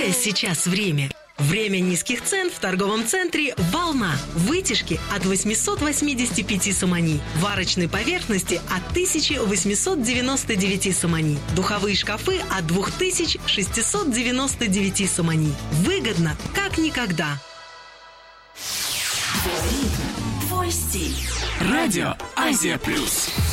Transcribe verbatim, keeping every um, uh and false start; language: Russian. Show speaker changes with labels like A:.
A: Какое сейчас время? Время низких цен в торговом центре «Волна». Вытяжки от восемьсот восемьдесят пять сомани. Варочной поверхности от тысяча восемьсот девяносто девять сомани. Духовые шкафы от две тысячи шестьсот девяносто девять сомани. Выгодно, как никогда.
B: Твой стиль. Радио Азия Плюс.